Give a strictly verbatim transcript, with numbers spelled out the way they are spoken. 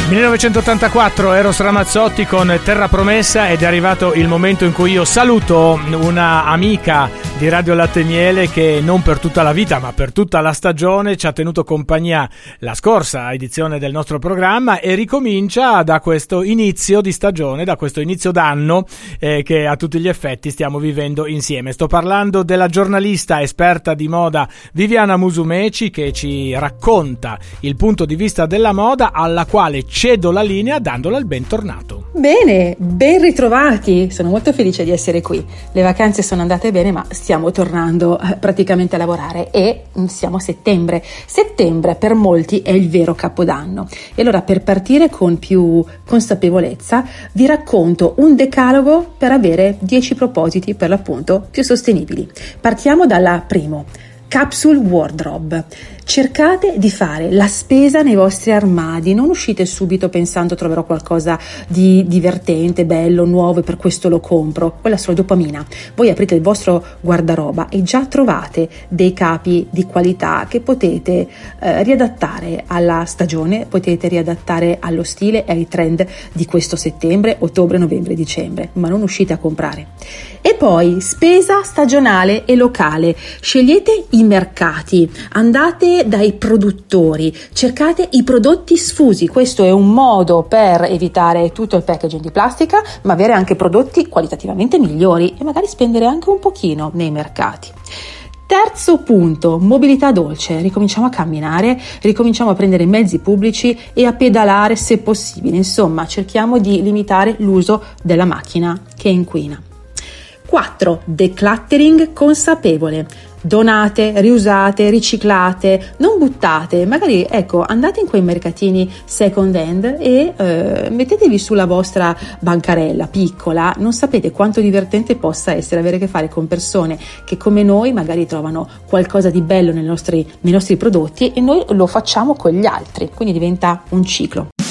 millenovecentottantaquattro, Eros Ramazzotti con Terra Promessa, ed è arrivato il momento in cui io saluto una amica di Radio Latte e Miele che non per tutta la vita ma per tutta la stagione ci ha tenuto compagnia la scorsa edizione del nostro programma e ricomincia da questo inizio di stagione, da questo inizio d'anno eh, che a tutti gli effetti stiamo vivendo insieme. Sto parlando della giornalista esperta di moda Viviana Musumeci, che ci racconta il punto di vista della moda, alla quale cedo la linea dandola il bentornato. Bene, ben ritrovati, sono molto felice di essere qui. Le vacanze sono andate bene, ma stiamo tornando praticamente a lavorare e siamo a settembre. Settembre per molti è il vero capodanno. E allora, per partire con più consapevolezza, vi racconto un decalogo per avere dieci propositi, per l'appunto, più sostenibili. Partiamo dalla primo. Capsule wardrobe. Cercate di fare la spesa nei vostri armadi, non uscite subito pensando troverò qualcosa di divertente, bello, nuovo e per questo lo compro. Quella è solo dopamina. Voi aprite il vostro guardaroba e già trovate dei capi di qualità che potete eh, riadattare alla stagione, potete riadattare allo stile e ai trend di questo settembre, ottobre, novembre, dicembre, ma non uscite a comprare. E poi spesa stagionale e locale. Scegliete i mercati, andate dai produttori, cercate i prodotti sfusi. Questo è un modo per evitare tutto il packaging di plastica, ma avere anche prodotti qualitativamente migliori e magari spendere anche un pochino nei mercati. Terzo punto, mobilità dolce. Ricominciamo a camminare, ricominciamo a prendere mezzi pubblici e a pedalare se possibile. Insomma, cerchiamo di limitare l'uso della macchina che inquina. quattro. Decluttering consapevole. Donate, riusate, riciclate, non buttate, magari ecco andate in quei mercatini second hand e eh, mettetevi sulla vostra bancarella piccola. Non sapete quanto divertente possa essere avere a che fare con persone che come noi magari trovano qualcosa di bello nei nostri, nei nostri prodotti e noi lo facciamo con gli altri, quindi diventa un ciclo.